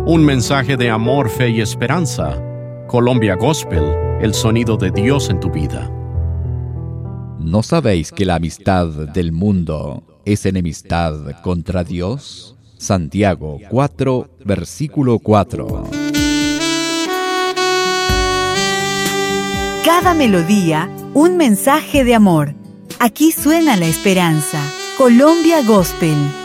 Un mensaje de amor, fe y esperanza. Colombia Gospel, el sonido de Dios en tu vida. ¿No sabéis que la amistad del mundo es enemistad contra Dios? Santiago 4, versículo 4. Cada melodía, un mensaje de amor. Aquí suena la esperanza. Colombia Gospel.